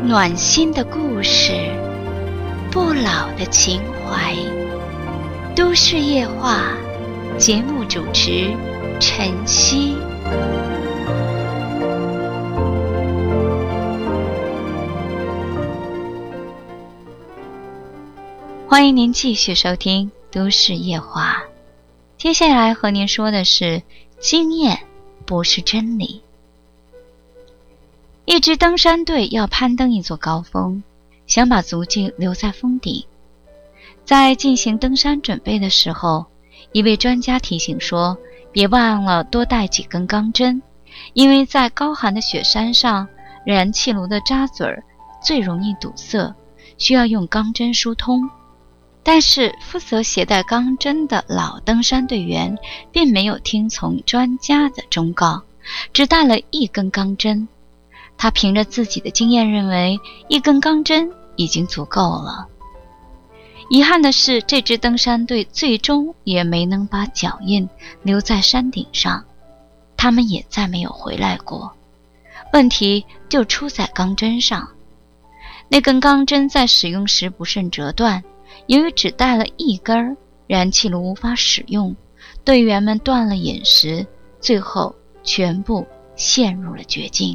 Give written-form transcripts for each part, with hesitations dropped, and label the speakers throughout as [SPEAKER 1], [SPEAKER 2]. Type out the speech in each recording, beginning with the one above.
[SPEAKER 1] 暖心的故事，不老的情怀。都市夜话节目主持晨曦。欢迎您继续收听都市夜话。接下来和您说的是，经验不是真理。一支登山队要攀登一座高峰，想把足迹留在峰顶。在进行登山准备的时候，一位专家提醒说，别忘了多带几根钢针，因为在高寒的雪山上，燃气炉的渣嘴最容易堵塞，需要用钢针疏通。但是负责携带钢针的老登山队员并没有听从专家的忠告，只带了一根钢针。他凭着自己的经验认为一根钢针已经足够了。遗憾的是，这支登山队最终也没能把脚印留在山顶上，他们也再没有回来过。问题就出在钢针上。那根钢针在使用时不慎折断，由于只带了一根，燃气炉无法使用，队员们断了饮食，最后全部陷入了绝境。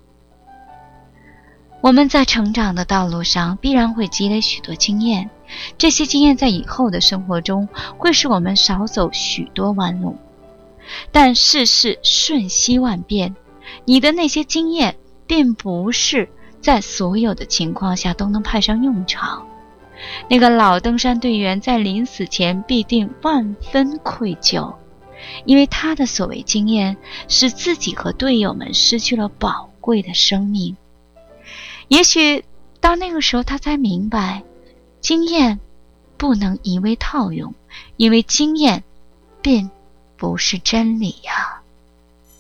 [SPEAKER 1] 我们在成长的道路上必然会积累许多经验，这些经验在以后的生活中会使我们少走许多弯路。但世事瞬息万变，你的那些经验并不是在所有的情况下都能派上用场。那个老登山队员在临死前必定万分愧疚，因为他的所谓经验使自己和队友们失去了宝贵的生命。也许到那个时候他才明白，经验不能一味套用，因为经验并不是真理呀。